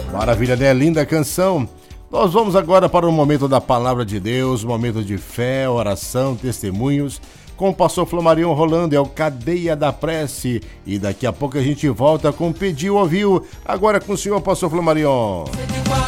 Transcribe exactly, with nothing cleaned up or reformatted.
Maravilha, né? Linda canção. Nós vamos agora para o momento da Palavra de Deus, momento de fé, oração, testemunhos, com o pastor Flamarion rolando, é o Cadeia da Prece. E daqui a pouco a gente volta com Pediu, Ouviu, agora com o senhor pastor Flamarion.